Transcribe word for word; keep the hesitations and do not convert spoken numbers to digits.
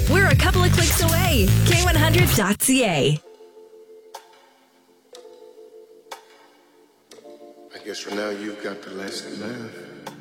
We're a couple of clicks away. K one hundred dot C A. I guess for now you've got the last laugh.